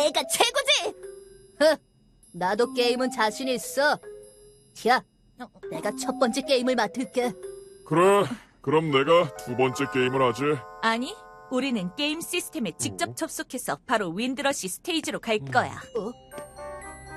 내가 최고지! 나도 게임은 자신 있어. 자, 내가 첫 번째 게임을 맡을게. 그래, 그럼 내가 두 번째 게임을 하지. 아니, 우리는 게임 시스템에 직접 접속해서 바로 윈드러시 스테이지로 갈 거야.